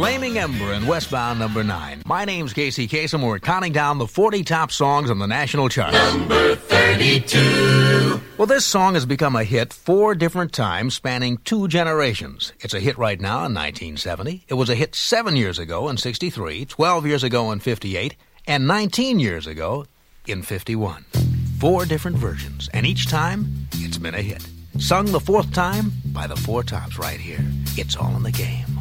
Flaming Ember in Westbound number 9. My name's Casey Kasem. We're counting down the 40 top songs on the national charts. Number 32. Well, this song has become a hit 4 different times, spanning 2 generations. It's a hit right now in 1970. It was a hit 7 years ago in 63, 12 years ago in 58, and 19 years ago in 51. 4 different versions, and each time, it's been a hit. Sung the 4th time by the 4 tops right here. It's All in the Game.